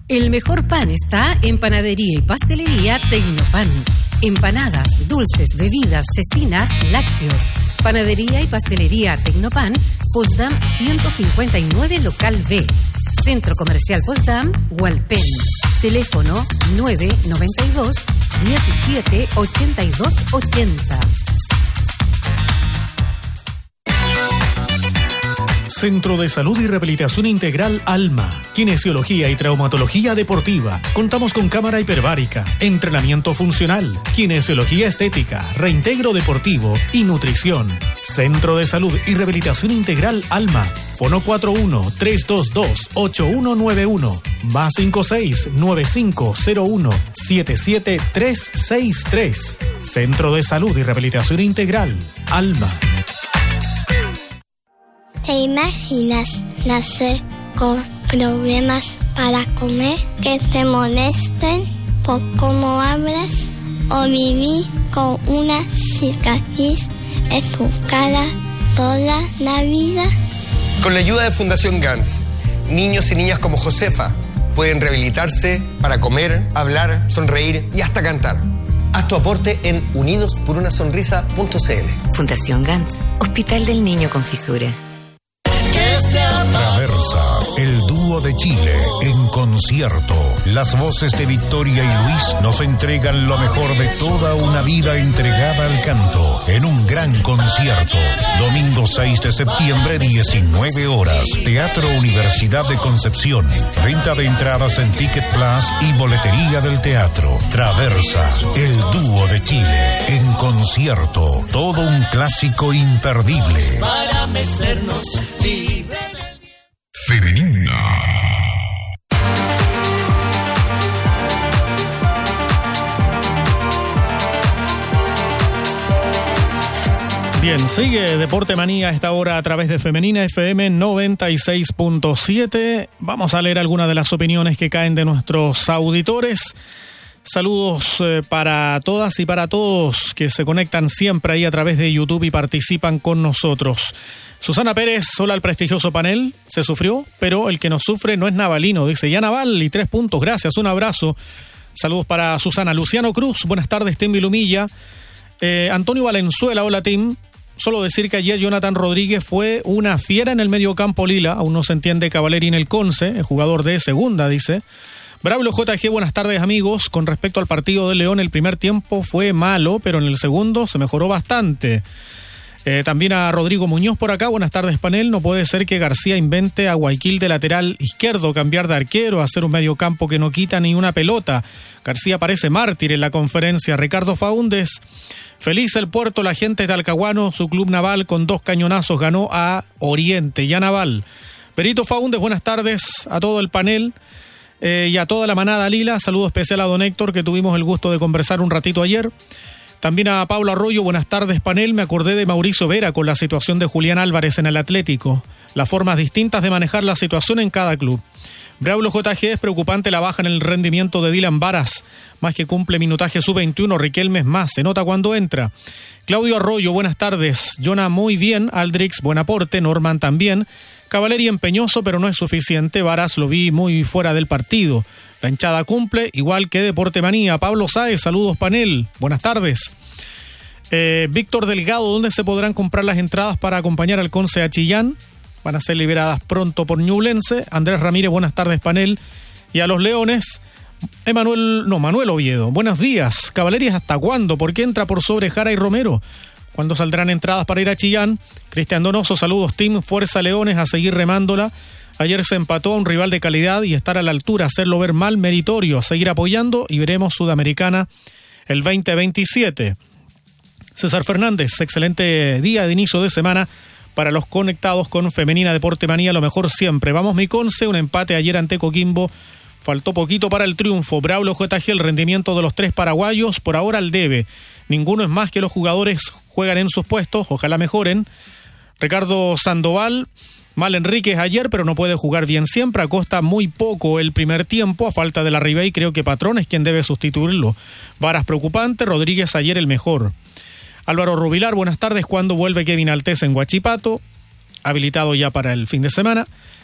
El mejor pan está en Panadería y Pastelería Tecnopan. Empanadas, dulces, bebidas, cecinas, lácteos. Panadería y Pastelería Tecnopan, Potsdam 159, local B. Centro Comercial Potsdam, Hualpén. Teléfono 992 17 82 80. Centro de Salud y Rehabilitación Integral Alma. Kinesiología y traumatología deportiva. Contamos con cámara hiperbárica, entrenamiento funcional, kinesiología estética, reintegro deportivo y nutrición. Centro de Salud y Rehabilitación Integral Alma. Fono 41-322-8191. Más 56-9501-77363. Centro de Salud y Rehabilitación Integral Alma. ¿Te imaginas nacer con problemas para comer, que te molesten por cómo hablas, o vivir con una cicatriz en tu cara toda la vida? Con la ayuda de Fundación GANS, niños y niñas como Josefa pueden rehabilitarse para comer, hablar, sonreír y hasta cantar. Haz tu aporte en unidosporunasonrisa.cl. Fundación GANS, Hospital del Niño con Fisura. Traversa, el dúo de Chile en concierto. Las voces de Victoria y Luis nos entregan lo mejor de toda una vida entregada al canto en un gran concierto. Domingo 6 de septiembre, 19 horas. Teatro Universidad de Concepción. Venta de entradas en Ticket Plus y boletería del teatro. Traversa, el dúo de Chile en concierto. Todo un clásico imperdible. Para mecernos Femenina. Bien, sigue Deporte Manía a esta hora a través de Femenina FM 96.7. Vamos a leer algunas de las opiniones que caen de nuestros auditores. Saludos para todas y para todos que se conectan siempre ahí a través de YouTube y participan con nosotros. Susana Pérez, hola al prestigioso panel. Se sufrió, pero el que nos sufre no es navalino. Dice, ya Naval y 3 puntos, gracias, un abrazo. Saludos para Susana. Luciano Cruz, buenas tardes, Tim Vilumilla. Antonio Valenzuela, hola Tim. Solo decir que ayer Jonathan Rodríguez fue una fiera en el mediocampo lila. Aún no se entiende Cavaleri en el Conce, el jugador de segunda, dice. Braulio JG, buenas tardes amigos. Con respecto al partido de León, el primer tiempo fue malo, pero en el segundo se mejoró bastante. También a Rodrigo Muñoz por acá, buenas tardes panel. No puede ser que García invente a Guayaquil de lateral izquierdo, cambiar de arquero, hacer un mediocampo que no quita ni una pelota. García parece mártir en la conferencia. Ricardo Faúndez, feliz el Puerto, la gente de Talcahuano, su club naval con 2 cañonazos ganó a Oriente, ya Naval. Perito Faúndez, buenas tardes a todo el panel. Y a toda la manada lila, saludo especial a don Héctor, que tuvimos el gusto de conversar un ratito ayer. También a Pablo Arroyo, buenas tardes panel. Me acordé de Mauricio Vera con la situación de Julián Álvarez en el Atlético. Las formas distintas de manejar la situación en cada club. Braulio JG, es preocupante la baja en el rendimiento de Dylan Varas. Más que cumple minutaje sub-21, Riquelme es más, se nota cuando entra. Claudio Arroyo, buenas tardes. Jonah muy bien, Aldrix, buen aporte, Norman también. Cavaleri empeñoso, pero no es suficiente. Varas lo vi muy fuera del partido. La hinchada cumple, igual que Deporte Manía. Pablo Sáez, saludos panel. Buenas tardes. Víctor Delgado, ¿dónde se podrán comprar las entradas para acompañar al Conce a Chillán? Van a ser liberadas pronto por Ñublense. Andrés Ramírez, buenas tardes panel. Y a los Leones, Manuel Oviedo. Buenos días. Cavaleri, ¿hasta cuándo? ¿Por qué entra por sobre Jara y Romero? ¿Cuándo saldrán entradas para ir a Chillán? Cristian Donoso, saludos team, fuerza Leones, a seguir remándola. Ayer se empató a un rival de calidad y estar a la altura, hacerlo ver mal, meritorio, a seguir apoyando y veremos Sudamericana el 2027. César Fernández, excelente día de inicio de semana para los conectados con Femenina Deporte Manía, lo mejor siempre. Vamos mi Conce, un empate ayer ante Coquimbo. Faltó poquito para el triunfo. Braulio JG, el rendimiento de los 3 paraguayos, por ahora al debe. Ninguno es más que los jugadores juegan en sus puestos, ojalá mejoren. Ricardo Sandoval, mal Enríquez ayer, pero no puede jugar bien siempre. Acosta muy poco el primer tiempo, a falta de la Ribey, creo que Patrón es quien debe sustituirlo. Varas preocupante, Rodríguez ayer el mejor. Álvaro Rubilar, buenas tardes. ¿Cuándo vuelve Kevin Altés en Huachipato? Habilitado ya para el fin de semana.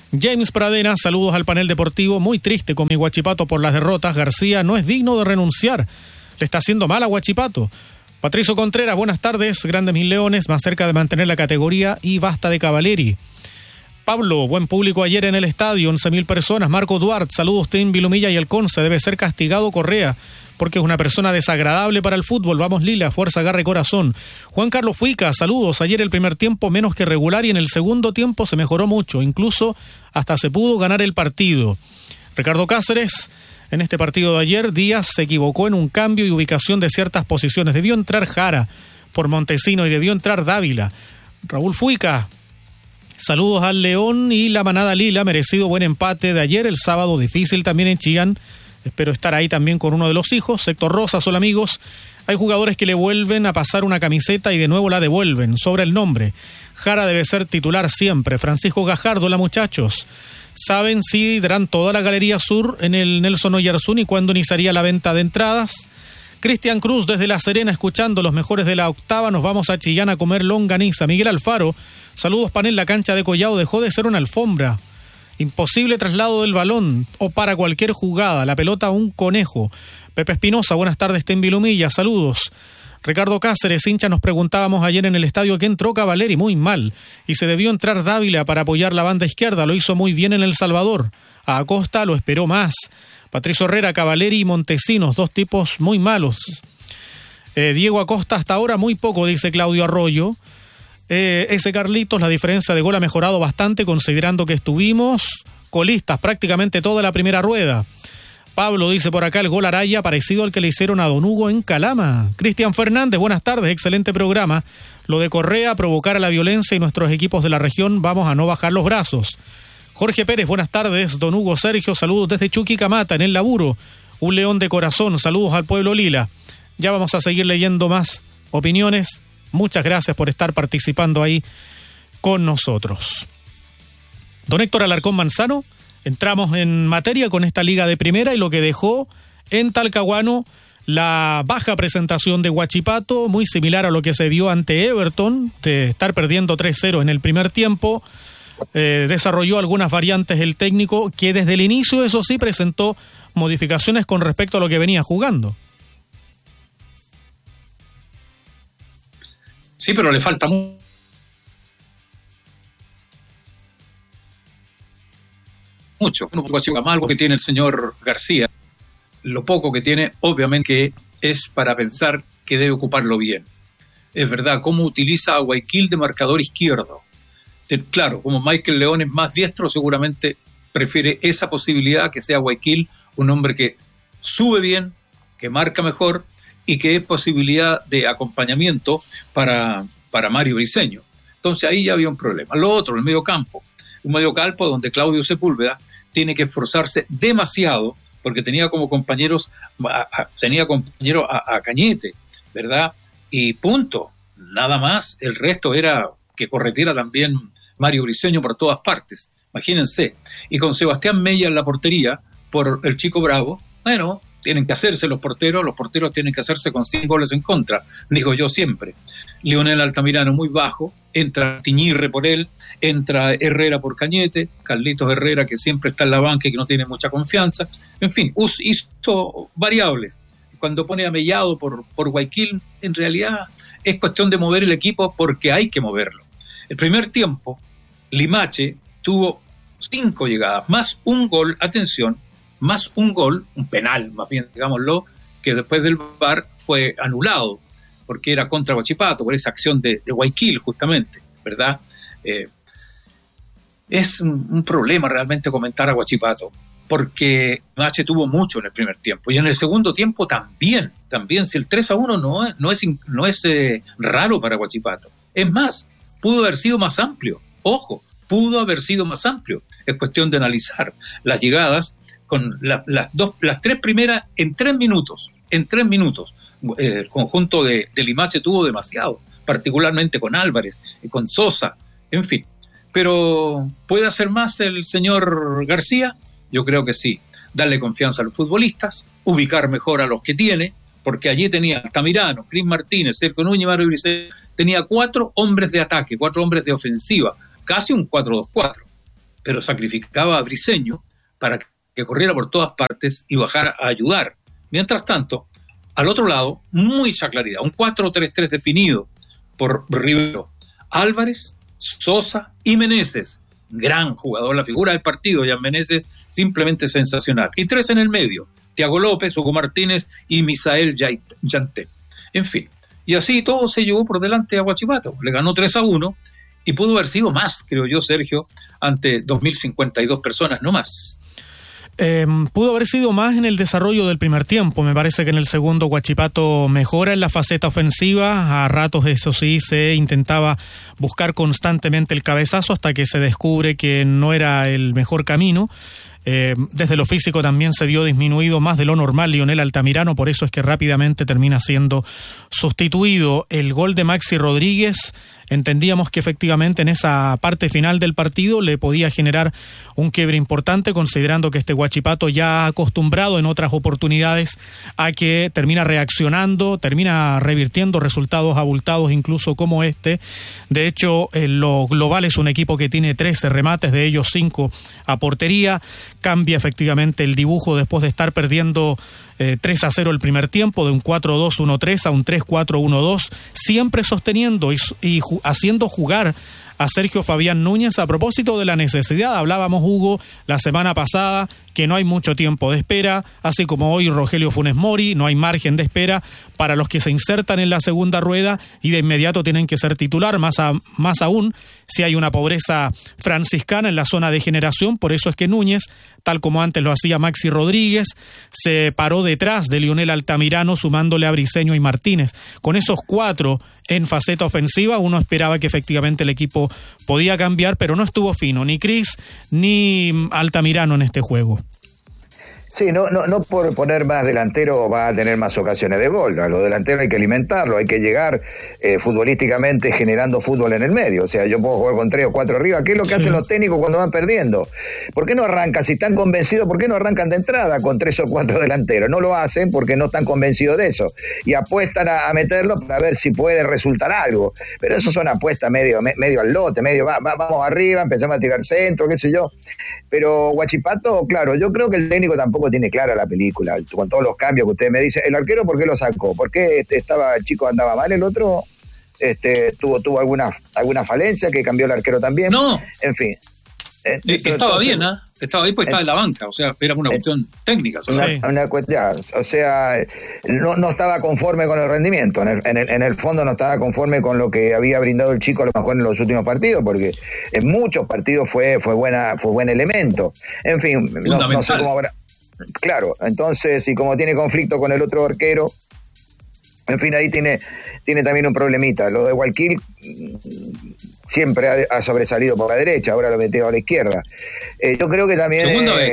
James Pradena, saludos al panel deportivo, muy triste con mi Huachipato por las derrotas. García no es digno de renunciar, le está haciendo mal a Huachipato. Patricio Contreras, buenas tardes, grandes mis leones, más cerca de mantener la categoría y basta de Cavaleri. Pablo, buen público ayer en el estadio, 11.000 personas. Marco Duarte, saludos Team Vilumilla y el Conce, debe ser castigado Correa, porque es una persona desagradable para el fútbol. Vamos Lila, fuerza, garra y corazón. Juan Carlos Fuica, saludos. Ayer el primer tiempo menos que regular y en el segundo tiempo se mejoró mucho. Incluso hasta se pudo ganar el partido. Ricardo Cáceres, en este partido de ayer, Díaz se equivocó en un cambio y ubicación de ciertas posiciones. Debió entrar Jara por Montesino y debió entrar Dávila. Raúl Fuica, saludos al León y la manada Lila. Merecido buen empate de ayer. El sábado difícil también en Chillán. Espero estar ahí también con uno de los hijos. Héctor Rosas, hola amigos. Hay jugadores que le vuelven a pasar una camiseta y de nuevo la devuelven. Sobra el nombre. Jara debe ser titular siempre. Francisco Gajardo, hola muchachos. ¿Saben si darán toda la Galería Sur en el Nelson Oyarzún y cuándo iniciaría la venta de entradas? Cristian Cruz desde La Serena, escuchando los mejores de la octava. Nos vamos a Chillán a comer longaniza. Miguel Alfaro, saludos panel. La cancha de Collao dejó de ser una alfombra. Imposible traslado del balón o para cualquier jugada. La pelota un conejo. Pepe Espinosa, buenas tardes, Ten Vilumilla, saludos. Ricardo Cáceres, hincha, nos preguntábamos ayer en el estadio que entró Cavaleri muy mal y se debió entrar Dávila para apoyar la banda izquierda. Lo hizo muy bien en El Salvador. A Acosta lo esperó más. Patricio Herrera, Cavaleri y Montesinos, dos tipos muy malos. Diego Acosta hasta ahora muy poco, dice Claudio Arroyo. Ese Carlitos, la diferencia de gol ha mejorado bastante considerando que estuvimos colistas prácticamente toda la primera rueda. Pablo dice por acá, el gol Araya parecido al que le hicieron a Don Hugo en Calama. Cristian Fernández, buenas tardes, excelente programa. Lo de Correa, provocar a la violencia y nuestros equipos de la región, vamos a no bajar los brazos. Jorge Pérez, buenas tardes. Don Hugo Sergio, saludos desde Chuquicamata, en el laburo. Un león de corazón, saludos al pueblo Lila. Ya vamos a seguir leyendo más opiniones. Muchas gracias por estar participando ahí con nosotros. Don Héctor Alarcón Manzano, entramos en materia con esta liga de primera y lo que dejó en Talcahuano la baja presentación de Huachipato, muy similar a lo que se vio ante Everton, de estar perdiendo 3-0 en el primer tiempo. Desarrolló algunas variantes el técnico, que desde el inicio, eso sí, presentó modificaciones con respecto a lo que venía jugando. Sí, pero le falta mucho. Algo que tiene el señor García, lo poco que tiene, obviamente, es para pensar que debe ocuparlo bien. Es verdad, cómo utiliza a Guayaquil de marcador izquierdo. Claro, como Michael León es más diestro, seguramente prefiere esa posibilidad, que sea Guayaquil un hombre que sube bien, que marca mejor y que es posibilidad de acompañamiento para Mario Briceño. Entonces ahí ya había un problema. Lo otro, el mediocampo. Un mediocampo donde Claudio Sepúlveda tiene que esforzarse demasiado porque tenía como compañeros a Cañete, ¿verdad? Y punto, nada más. El resto era que corretiera también Mario Briceño por todas partes. Imagínense. Y con Sebastián Mella en la portería por el Chico Bravo, bueno, tienen que hacerse los porteros tienen que hacerse con 100 goles en contra, digo yo siempre. Leonel Altamirano muy bajo, entra Tiñirre por él, entra Herrera por Cañete, Carlitos Herrera que siempre está en la banca y que no tiene mucha confianza, en fin, hizo variables. Cuando pone a Mellado por Guayaquil, en realidad es cuestión de mover el equipo porque hay que moverlo. El primer tiempo, Limache tuvo 5 llegadas, más un gol, atención, más un gol, un penal más bien, digámoslo, que después del VAR fue anulado, porque era contra Huachipato, por esa acción de Guayaquil justamente, ¿verdad? Es un problema realmente comentar a Huachipato, porque Mache tuvo mucho en el primer tiempo, y en el segundo tiempo también, si el 3-1 no es raro para Huachipato. Es más, pudo haber sido más amplio, ojo, pudo haber sido más amplio, es cuestión de analizar las llegadas, con las tres primeras en 3 minutos. El conjunto de Limache tuvo demasiado, particularmente con Álvarez, con Sosa, en fin. Pero ¿puede hacer más el señor García? Yo creo que sí. Darle confianza a los futbolistas, ubicar mejor a los que tiene, porque allí tenía Altamirano, Cris Martínez, Sergio Núñez, Mario Briceño, tenía 4 hombres de ataque, 4 hombres de ofensiva, casi un 4-2-4. pero sacrificaba a Briceño para que corriera por todas partes y bajara a ayudar. Mientras tanto, al otro lado, mucha claridad, un 4-3-3 definido por Rivero, Álvarez, Sosa y Meneses. Gran jugador, la figura del partido, Jan Meneses, simplemente sensacional. Y 3 en el medio, Thiago López, Hugo Martínez y Misael Yante. En fin, y así todo se llevó por delante a Huachipato. Le ganó 3-1 y pudo haber sido más, creo yo, Sergio, ante 2.052 personas, no más. Pudo haber sido más en el desarrollo del primer tiempo. Me parece que en el segundo Huachipato mejora en la faceta ofensiva. A ratos, eso sí, se intentaba buscar constantemente el cabezazo hasta que se descubre que no era el mejor camino. Desde lo físico también se vio disminuido más de lo normal Lionel Altamirano, por eso es que rápidamente termina siendo sustituido. El gol de Maxi Rodríguez, entendíamos que efectivamente en esa parte final del partido le podía generar un quiebre importante, considerando que este Huachipato ya ha acostumbrado en otras oportunidades a que termina reaccionando, termina revirtiendo resultados abultados incluso como este. De hecho, en lo global es un equipo que tiene 13 remates, de ellos 5 a portería. Cambia efectivamente el dibujo después de estar perdiendo 3-0 el primer tiempo, de un 4-2-1-3 a un 3-4-1-2, siempre sosteniendo y haciendo jugar a Sergio Fabián Núñez. A propósito de la necesidad, hablábamos, Hugo, la semana pasada, que no hay mucho tiempo de espera, así como hoy Rogelio Funes Mori, no hay margen de espera para los que se insertan en la segunda rueda y de inmediato tienen que ser titular, más aún si hay una pobreza franciscana en la zona de generación. Por eso es que Núñez, tal como antes lo hacía Maxi Rodríguez, se paró detrás de Lionel Altamirano, sumándole a Briceño y Martínez. Con esos 4 en faceta ofensiva, uno esperaba que efectivamente el equipo podía cambiar, pero no estuvo fino ni Cris ni Altamirano en este juego. Sí, no por poner más delantero va a tener más ocasiones de gol. A los delanteros hay que alimentarlo, hay que llegar futbolísticamente generando fútbol en el medio. O sea, yo puedo jugar con 3 o 4 arriba. ¿Qué es lo que hacen los técnicos cuando van perdiendo? ¿Por qué no arrancan? Si están convencidos, ¿por qué no arrancan de entrada con 3 o 4 delanteros? No lo hacen porque no están convencidos de eso. Y apuestan a meterlo para ver si puede resultar algo. Pero eso son apuestas medio al lote, vamos arriba, empezamos a tirar centro, qué sé yo. Pero Huachipato, claro, yo creo que el técnico tampoco tiene clara la película, con todos los cambios que usted me dice. ¿El arquero por qué lo sacó? ¿Por qué el chico andaba mal? ¿El otro tuvo alguna falencia que cambió el arquero también? No. En fin. Estaba bien, ¿eh? Estaba ahí, pues estaba en la banca, o sea, era una cuestión técnica. Una cuestión, o sea, no estaba conforme con el rendimiento, en el fondo no estaba conforme con lo que había brindado el chico a lo mejor en los últimos partidos, porque en muchos partidos fue buen elemento. En fin, no sé cómo habrá. Claro, entonces, y como tiene conflicto con el otro arquero, en fin, ahí tiene también un problemita. Lo de Guayaquil siempre ha sobresalido por la derecha, ahora lo metió a la izquierda. Yo creo que también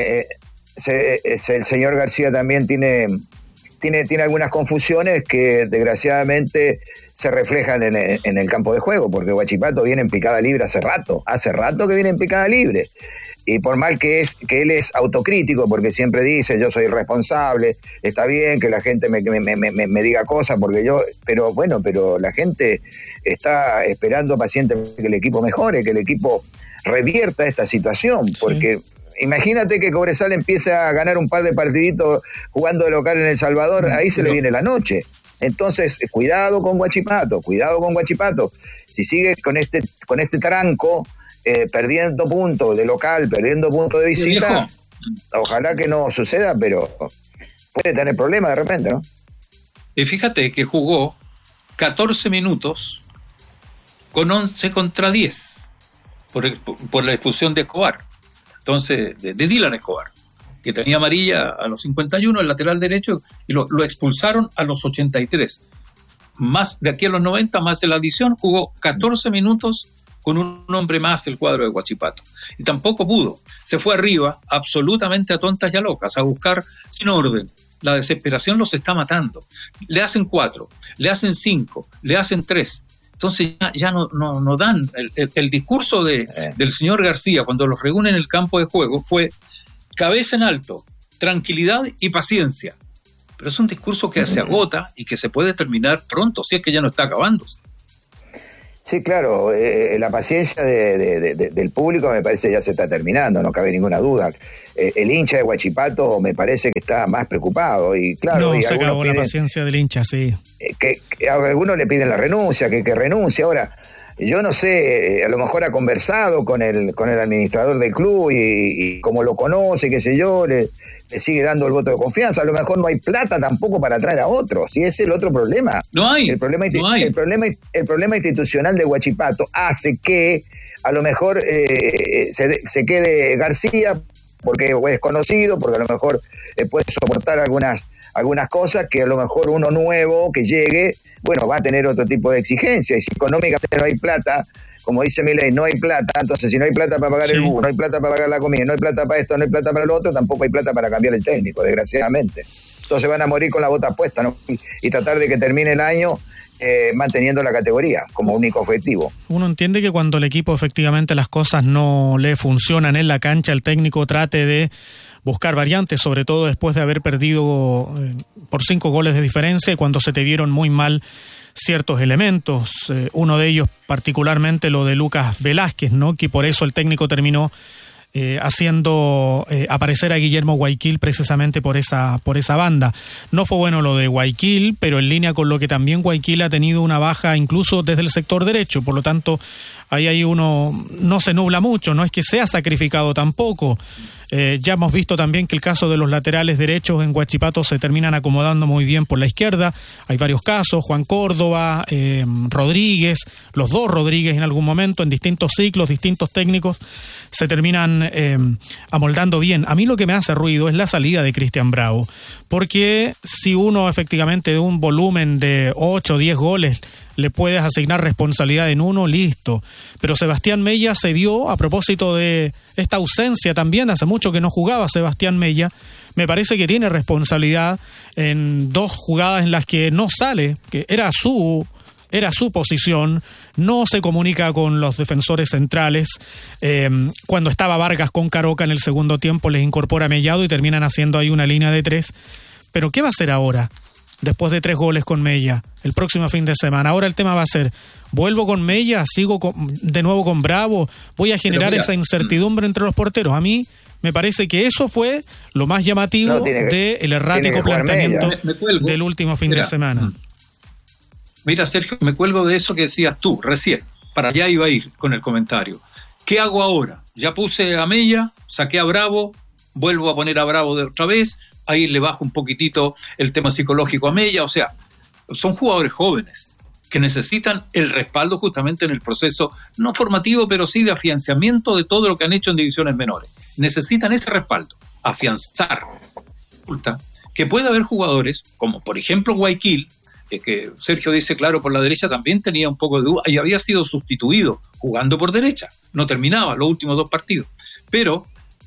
el señor García también tiene algunas confusiones que desgraciadamente se reflejan en el campo de juego, porque Huachipato viene en picada libre hace rato que viene en picada libre. Y por mal que él es autocrítico, porque siempre dice, yo soy responsable, está bien que la gente me diga cosas, pero la gente está esperando pacientemente que el equipo mejore, que el equipo revierta esta situación, porque imagínate que Cobresal empiece a ganar un par de partiditos jugando de local en El Salvador, ahí se le viene la noche. Entonces, cuidado con Huachipato. Si sigue con este tranco, perdiendo puntos de local, perdiendo puntos de visita, ojalá que no suceda, pero puede tener problemas de repente, ¿no? Y fíjate que jugó 14 minutos con 11 contra 10 por la expulsión de Escobar. Entonces, de Dylan Escobar, que tenía amarilla a los 51, el lateral derecho, y lo expulsaron a los 83. Más de aquí a los 90, más de la adición, jugó 14 minutos con un hombre más el cuadro de Huachipato. Y tampoco pudo. Se fue arriba, absolutamente a tontas y a locas, a buscar sin orden. La desesperación los está matando. Le hacen 4, le hacen 5, le hacen 3. Entonces ya no dan. El discurso del señor García cuando los reúne en el campo de juego fue cabeza en alto, tranquilidad y paciencia. Pero es un discurso que se agota y que se puede terminar pronto, si es que ya no está acabándose. Sí, claro, la paciencia del público me parece ya se está terminando, no cabe ninguna duda. El hincha de Huachipato me parece que está más preocupado y claro... No, se acabó la paciencia del hincha, sí. Que a algunos le piden la renuncia, que renuncie. Ahora, yo no sé, a lo mejor ha conversado con el administrador del club y como lo conoce, qué sé yo, le sigue dando el voto de confianza. A lo mejor no hay plata tampoco para traer a otros, y ese es el otro problema. No hay. El problema institucional de Huachipato hace que a lo mejor se quede García porque es conocido, porque a lo mejor puede soportar algunas cosas que a lo mejor uno nuevo que llegue, bueno, va a tener otro tipo de exigencia, y si económicamente no hay plata, como dice Milei, no hay plata, entonces si no hay plata para pagar el bus, no hay plata para pagar la comida, no hay plata para esto, no hay plata para lo otro, tampoco hay plata para cambiar el técnico, desgraciadamente. Entonces van a morir con la bota puesta, ¿no? y tratar de que termine el año manteniendo la categoría como único objetivo. Uno entiende que cuando el equipo efectivamente las cosas no le funcionan en la cancha, el técnico trate de buscar variantes, sobre todo después de haber perdido por 5 goles de diferencia y cuando se te vieron muy mal ciertos elementos, uno de ellos particularmente lo de Lucas Velázquez, ¿no? Que por eso el técnico terminó haciendo aparecer a Guillermo Guayaquil precisamente por esa banda. No fue bueno lo de Guayaquil, pero en línea con lo que también Guayaquil ha tenido una baja incluso desde el sector derecho, por lo tanto ahí uno no se nubla mucho, no es que sea sacrificado tampoco. Ya hemos visto también que el caso de los laterales derechos en Huachipato se terminan acomodando muy bien por la izquierda. Hay varios casos, Juan Córdoba, Rodríguez, los dos Rodríguez en algún momento, en distintos ciclos, distintos técnicos, se terminan amoldando bien. A mí lo que me hace ruido es la salida de Cristian Bravo, porque si uno efectivamente de un volumen de 8 o 10 goles le puedes asignar responsabilidad en uno, listo. Pero Sebastián Mella se vio, a propósito de esta ausencia también, hace mucho que no jugaba Sebastián Mella, me parece que tiene responsabilidad en 2 jugadas en las que no sale, que era su posición, no se comunica con los defensores centrales. Cuando estaba Vargas con Caroca en el segundo tiempo les incorpora Mellado y terminan haciendo ahí una línea de 3. Pero ¿qué va a hacer ahora? Después de 3 goles con Mella, el próximo fin de semana. Ahora el tema va a ser, ¿vuelvo con Mella? ¿Sigo de nuevo con Bravo? ¿Voy a generar esa incertidumbre entre los porteros? A mí me parece que eso fue lo más llamativo del errático planteamiento del último fin de semana. Mira, Sergio, me cuelgo de eso que decías tú recién. Para allá iba a ir con el comentario. ¿Qué hago ahora? Ya puse a Mella, saqué a Bravo, vuelvo a poner a Bravo de otra vez, ahí le bajo un poquitito el tema psicológico a Mella. O sea, son jugadores jóvenes que necesitan el respaldo justamente en el proceso, no formativo, pero sí de afianzamiento de todo lo que han hecho en divisiones menores. Necesitan ese respaldo, afianzar. Resulta que puede haber jugadores, como por ejemplo Guayaquil, que Sergio dice, claro, por la derecha también tenía un poco de duda, y había sido sustituido jugando por derecha, no terminaba los últimos 2 partidos. Pero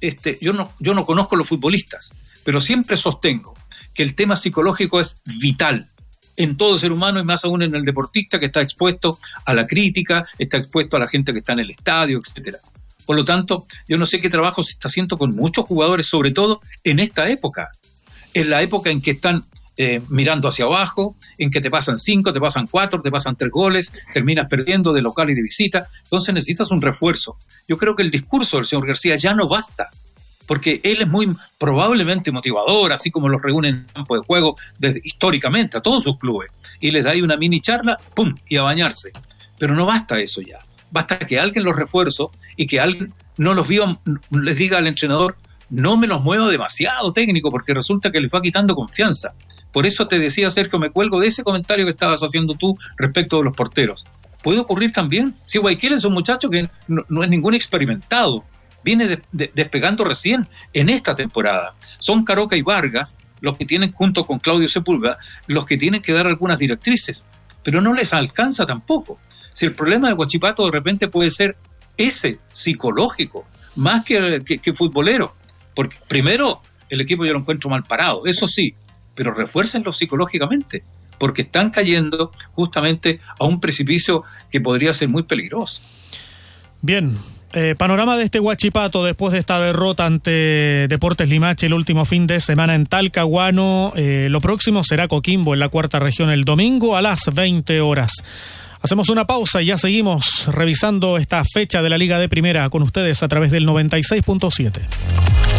yo no conozco los futbolistas, pero siempre sostengo que el tema psicológico es vital en todo ser humano y más aún en el deportista que está expuesto a la crítica, está expuesto a la gente que está en el estadio, etcétera. Por lo tanto, yo no sé qué trabajo se está haciendo con muchos jugadores, sobre todo en esta época, en la época en que están mirando hacia abajo, en que te pasan 5, te pasan 4, te pasan 3 goles, terminas perdiendo de local y de visita, entonces necesitas un refuerzo. Yo creo que el discurso del señor García ya no basta, porque él es muy probablemente motivador, así como los reúne en el campo de juego históricamente a todos sus clubes, y les da ahí una mini charla, ¡pum!, y a bañarse. Pero no basta eso ya, basta que alguien los refuerce y que alguien no los viva, les diga al entrenador, no me los mueva demasiado, técnico, porque resulta que les va quitando confianza. Por eso te decía, Sergio, me cuelgo de ese comentario que estabas haciendo tú respecto de los porteros. Puede ocurrir también, si Guayaquil es un muchacho que no es ningún experimentado, viene despegando recién en esta temporada. Son Caroca y Vargas los que tienen, junto con Claudio Sepúlveda, los que tienen que dar algunas directrices, pero no les alcanza tampoco. Si el problema de Huachipato de repente puede ser ese, psicológico, más que futbolero, porque primero el equipo yo lo encuentro mal parado, eso sí, pero refuércenlo psicológicamente, porque están cayendo justamente a un precipicio que podría ser muy peligroso. Bien, panorama de este Huachipato después de esta derrota ante Deportes Limache el último fin de semana en Talcahuano. Lo próximo será Coquimbo en la 4ª región el domingo a las 20 horas. Hacemos una pausa y ya seguimos revisando esta fecha de la Liga de Primera con ustedes a través del 96.7.